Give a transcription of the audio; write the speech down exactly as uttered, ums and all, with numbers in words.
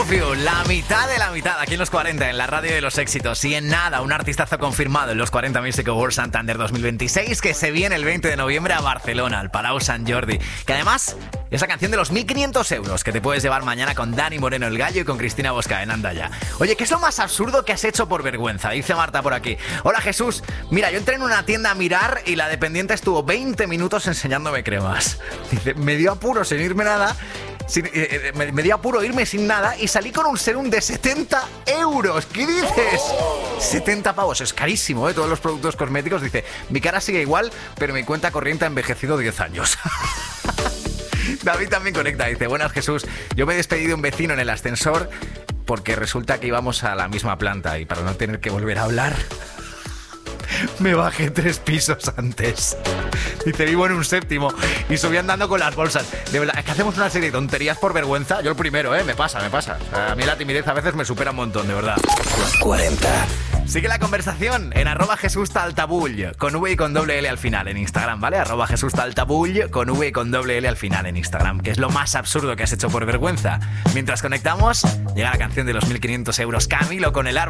La mitad de la mitad aquí en los cuarenta, en la radio de los éxitos. Y en nada, un artistazo confirmado en los cuarenta Music Awards Santander dos mil veintiséis, que se viene el veinte de noviembre a Barcelona, al Palau Sant Jordi. Que además, esa canción de los mil quinientos euros que te puedes llevar mañana con Dani Moreno el Gallo y con Cristina Bosca en Andaya. Oye, ¿qué es lo más absurdo que has hecho por vergüenza? Dice Marta por aquí. Hola Jesús, mira, yo entré en una tienda a mirar y la dependiente estuvo veinte minutos enseñándome cremas. Dice, me dio apuro sin irme nada. Sin, eh, eh, me, me dio apuro irme sin nada y salí con un serum de setenta euros. ¿Qué dices? setenta pavos, es carísimo, ¿eh? Todos los productos cosméticos. Dice, mi cara sigue igual, pero mi cuenta corriente ha envejecido diez años. David también conecta, dice, buenas Jesús, yo me he despedido de un vecino en el ascensor porque resulta que íbamos a la misma planta y para no tener que volver a hablar me bajé tres pisos antes. Dice, vivo en un séptimo y subí andando con las bolsas. De verdad, es que hacemos una serie de tonterías por vergüenza. Yo el primero, ¿eh? Me pasa, me pasa. O sea, a mí la timidez a veces me supera un montón, de verdad. Los cuarenta. Sigue la conversación en arroba Jesús Taltabull, con V y con doble L al final en Instagram, ¿vale? Arroba Jesús Taltabull, con V y con doble L al final en Instagram, que es lo más absurdo que has hecho por vergüenza. Mientras conectamos, llega la canción de los mil quinientos euros, Camilo con el árbol.